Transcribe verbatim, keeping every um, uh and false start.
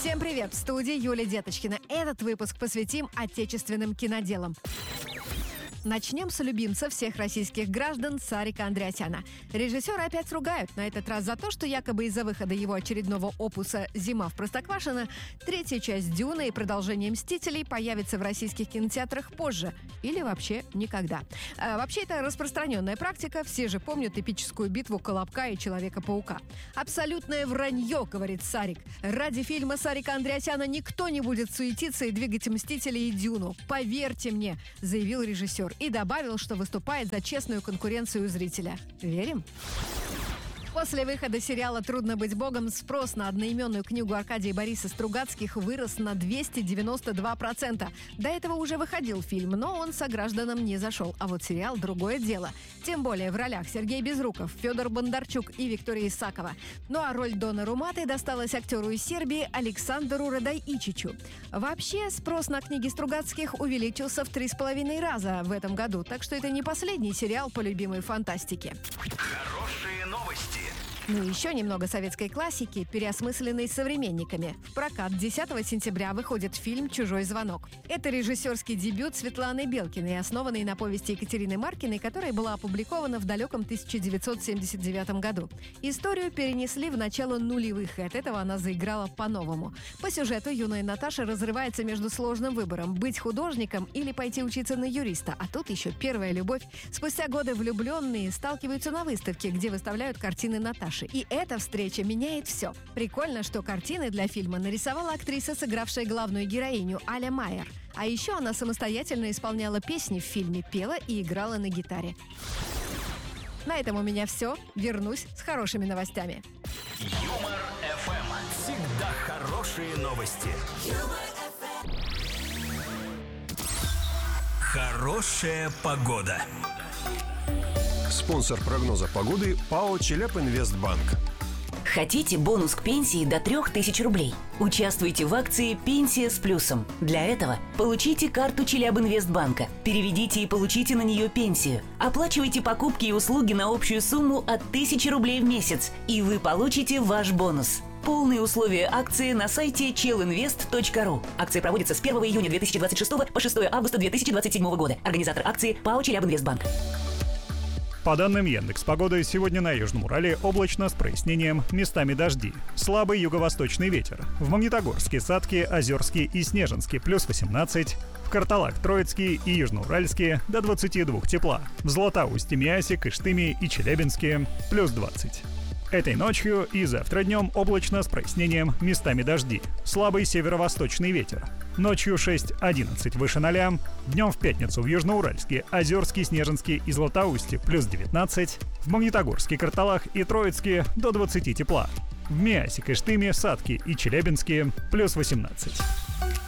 Всем привет! В студии Юлия Деточкина. Этот выпуск посвятим отечественным киноделам. Начнем с любимца всех российских граждан Сарика Андреасяна. Режиссера опять ругают, на этот раз за то, что якобы из-за выхода его очередного опуса «Зима в Простоквашино» третья часть «Дюны» и продолжение «Мстителей» появится в российских кинотеатрах позже или вообще никогда. А вообще это распространенная практика, все же помнят эпическую битву Колобка и Человека-паука. «Абсолютное вранье», — говорит Сарик. «Ради фильма Сарика Андреасяна никто не будет суетиться и двигать «Мстителей» и «Дюну». Поверьте мне», — заявил режиссер. И добавил, что выступает за честную конкуренцию зрителя. Верим? После выхода сериала «Трудно быть богом» спрос на одноименную книгу Аркадия и Бориса Стругацких вырос на двести девяносто два процента. До этого уже выходил фильм, но он согражданам не зашел. А вот сериал — другое дело. Тем более в ролях Сергей Безруков, Федор Бондарчук и Виктория Исакова. Ну а роль Дона Руматы досталась актеру из Сербии Александру Радайичичу. Вообще, спрос на книги Стругацких увеличился в три с половиной раза в этом году, так что это не последний сериал по любимой фантастике. Хорошие новости. Ну и еще немного советской классики, переосмысленной современниками. В прокат десятого сентября выходит фильм «Чужой звонок». Это режиссерский дебют Светланы Белкиной, основанный на повести Екатерины Маркиной, которая была опубликована в далеком тысяча девятьсот семьдесят девятом году. Историю перенесли в начало нулевых, и от этого она заиграла по-новому. По сюжету юная Наташа разрывается между сложным выбором – быть художником или пойти учиться на юриста. А тут еще первая любовь. Спустя годы влюбленные сталкиваются на выставке, где выставляют картины Наташи. И эта встреча меняет все. Прикольно, что картины для фильма нарисовала актриса, сыгравшая главную героиню, Аля Майер. А еще она самостоятельно исполняла песни в фильме, пела и играла на гитаре. На этом у меня все. Вернусь с хорошими новостями. Юмор эф эм. Всегда хорошие новости. Хорошая погода. Спонсор прогноза погоды ПАО «Челябинвестбанк». Хотите бонус к пенсии до трех тысяч рублей? Участвуйте в акции «Пенсия с плюсом». Для этого получите карту Челябинвестбанка, переведите и получите на нее пенсию. Оплачивайте покупки и услуги на общую сумму от тысячи рублей в месяц, и вы получите ваш бонус. Полные условия акции на сайте челинвест точка ру. Акция проводится с первого июня две тысячи двадцать шестого по шестого августа две тысячи двадцать седьмого года. Организатор акции ПАО «Челябинвестбанк». По данным Яндекс.Погоды, сегодня на Южном Урале облачно с прояснением, местами дожди. Слабый юго-восточный ветер. В Магнитогорске, Сатке, Озерске и Снежинске плюс восемнадцать. В Карталак, Троицке и Южноуральске до двадцати двух тепла. В Златоусте, Миасе, Кыштыме и Челябинске плюс двадцать. Этой ночью и завтра днем облачно с прояснением, местами дожди. Слабый северо-восточный ветер. Ночью шесть-одиннадцать выше ноля. Днем в пятницу в Южноуральске, Озерске, Снежинске и Златоусте плюс девятнадцать. В Магнитогорске, Карталах и Троицке до двадцати тепла. В Миасе, Кыштыме, Сатке и Челябинске плюс восемнадцать.